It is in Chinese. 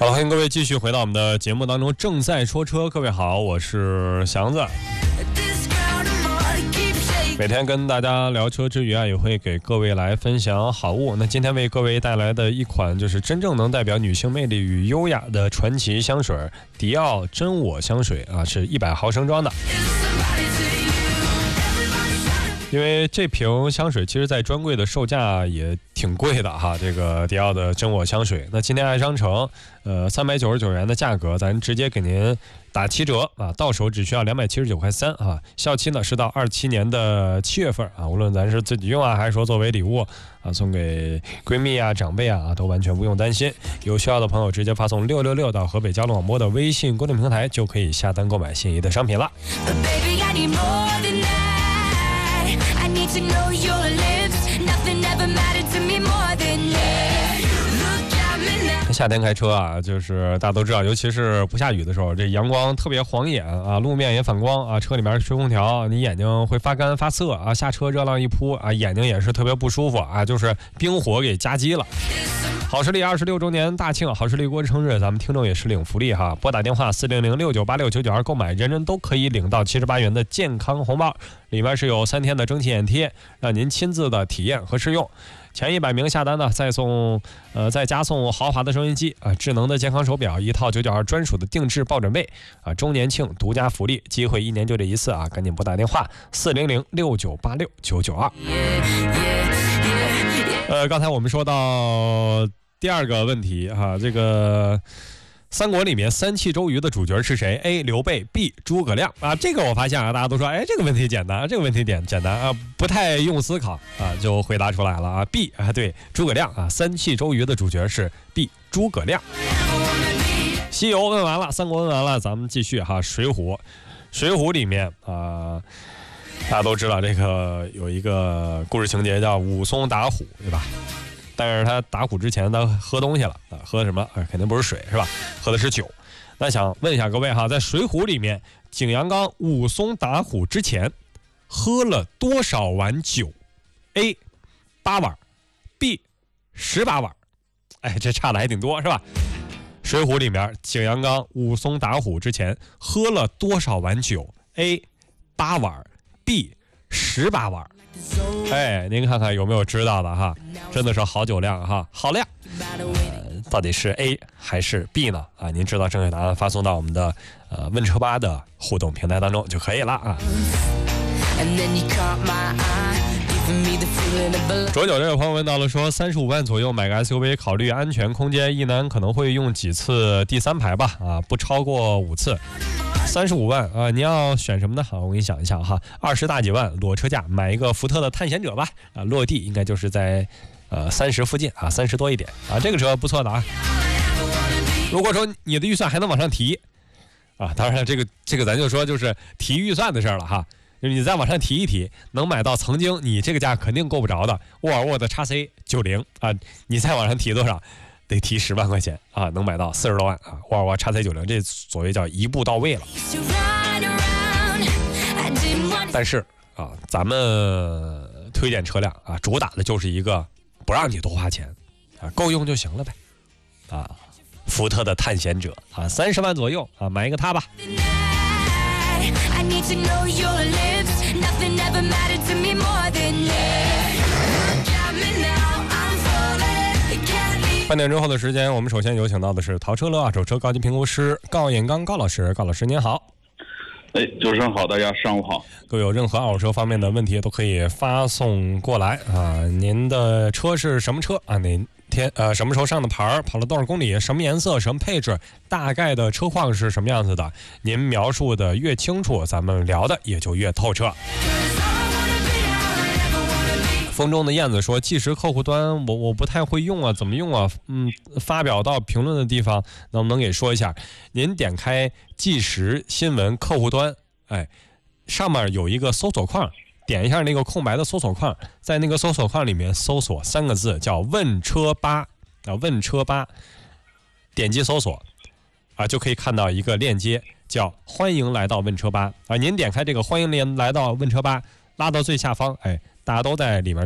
好了，欢迎各位继续回到我们的节目当中，正在说车。各位好，我是祥子。每天跟大家聊车之余啊，也会给各位来分享好物。那今天为各位带来的一款就是真正能代表女性魅力与优雅的传奇香水——迪奥真我香水啊，是100毫升装的。因为这瓶香水其实在专柜的售价也挺贵的哈，这个迪奥的真我香水。那今天爱商城399元的价格，咱直接给您打7折啊，到手只需要279.3块啊。效期呢是到27年的7月份啊，无论咱是自己用啊，还是说作为礼物啊，送给闺蜜啊、长辈啊，都完全不用担心。有需要的朋友直接发送666到河北交通广播的微信公众平台，就可以下单购买心仪的商品了。To know your lips, nothing ever mattered to me more than you. Look at me now. 夏天开车啊，就是大家都知道，尤其是不下雨的时候，这阳光特别晃眼啊，路面也反光啊，车里面吹空调，你眼睛会发干发涩啊，下车热浪一扑啊，眼睛也是特别不舒服啊，就是冰火给夹击了。好视力26周年大庆，好视力过生日，咱们听众也是领福利哈，拨打电话400698699购买，人人都可以领到78元的健康红包，里面是有3天的蒸汽眼贴，让您亲自的体验和试用。前100名下单呢，再加送豪华的收音机啊，智能的健康手表，1套992专属的定制抱枕被啊，周年庆独家福利，机会1年就这一次啊，赶紧拨打电话40069869992。刚才我们说到第二个问题哈，这个三国里面3气周瑜的主角是谁 ？A. 刘备 ，B. 诸葛亮啊。这个我发现啊，大家都说，哎，这个问题简单，这个问题简单啊，不太用思考啊，就回答出来了啊。B 啊，对，诸葛亮啊，3气周瑜的主角是 B. 诸葛亮。西游问完了，三国问完了，咱们继续哈。水浒里面啊，大家都知道这个有一个故事情节叫武松打虎，对吧？但是他打虎之前他喝东西了啊，喝什么？肯定不是水是吧？喝的是酒。那想问一下各位哈，在水浒里面，景阳冈武松打虎之前喝了多少碗酒 ？A. 8碗 ，B. 18碗。哎，这差的还挺多是吧？水浒里面，景阳冈武松打虎之前喝了多少碗酒 ？A. 8碗 ，B. 18碗。哎，您看看有没有知道的哈？真的是好酒量哈，好量。到底是 A 还是 B 呢？啊，您知道正确答案发送到我们的问车吧的互动平台当中就可以了啊。卓九这位朋友问到了说，35万左右买个 SUV， 考虑安全空间，一男可能会用几次第3排吧？啊，不超过5次。35万啊，你要选什么呢？好，我给你想一下哈，20大几万裸车价买一个福特的探险者吧，啊，落地应该就是在30附近啊，30多一点啊，这个车不错的啊。如果说你的预算还能往上提啊，当然这个咱就说就是提预算的事了哈，就是你再往上提一提，能买到曾经你这个价肯定够不着的沃尔沃的 XC90啊，你再往上提多少？得提10万块钱啊，能买到40多万啊！沃尔沃 XC90，这所谓叫一步到位了。但是啊，咱们推荐车辆啊，主打的就是一个不让你多花钱啊，够用就行了呗啊！福特的探险者啊，30万左右啊，买一个它吧。半点之后的时间，我们首先有请到的是淘车乐二手车高级评估师高彦刚高老师。高老师您好。 主持人好，大家上午好。 各位有任何二手车方面的问题都可以发送过来啊。您的车是什么车啊？哪天什么时候上的牌，跑了多少公里，什么颜色，什么配置，大概的车况是什么样子的？您描述的越清楚，咱们聊的也就越透彻。风中的燕子说，计时客户端我不太会用啊，怎么用啊？发表到评论的地方能不能给说一下？您点开计时新闻客户端，哎，上面有一个搜索框，点一下那个空白的搜索框，在那个搜索框里面搜索3个字叫问车吧啊，问车吧，点击搜索啊，就可以看到一个链接叫欢迎来到问车吧啊，您点开这个欢迎来到问车吧，拉到最下方，哎，大家都在里面